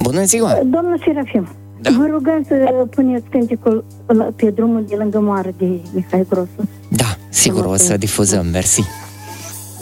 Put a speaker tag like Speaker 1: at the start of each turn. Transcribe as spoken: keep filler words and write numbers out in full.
Speaker 1: Bună ziua!
Speaker 2: Domnul Serafim,
Speaker 1: Da.
Speaker 2: vă rugăm să puneți cânticul pe drumul de lângă moară de Mihai Grosu.
Speaker 1: Da, sigur, o să difuzăm, mersi.